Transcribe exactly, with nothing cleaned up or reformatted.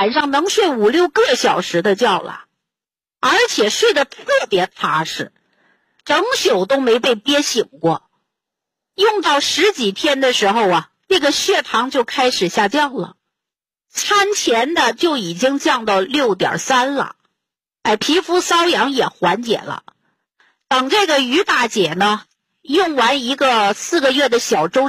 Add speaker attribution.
Speaker 1: 晚上能睡五六个小时的觉了，而且睡得特别踏实，整宿都没被憋醒过。用到十几天的时候啊，这个血糖就开始下降了，餐前的就已经降到 六点三 了，哎，皮肤瘙痒也缓解了。等这个于大姐呢，用完一个四个月的小周